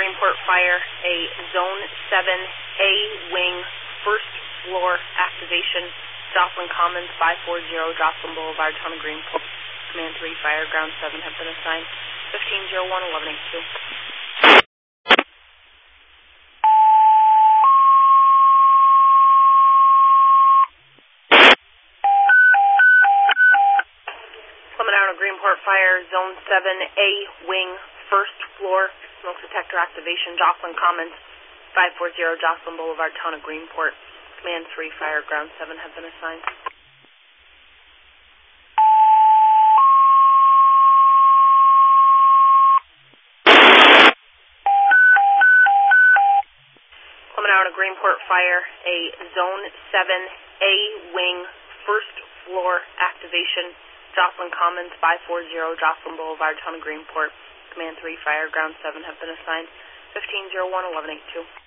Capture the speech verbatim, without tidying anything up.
Greenport Fire, a Zone seven A wing, first floor activation, Jocelyn Commons, five forty, Jocelyn Boulevard, Town of Greenport. Command three, Fire, Ground seven have been assigned. fifteen oh one, eleven eighty-two. Coming out of Greenport Fire, Zone seven A wing, first floor, smoke detector activation, Jocelyn Commons, five forty, Jocelyn Boulevard, Town of Greenport. Command three, Fire, Ground seven have been assigned. Coming out of Greenport Fire, a Zone seven A wing, first floor activation, Jocelyn Commons, five forty, Jocelyn Boulevard, Town of Greenport. Command three, Fire, Ground seven have been assigned. fifteen oh one, eleven eighty-two.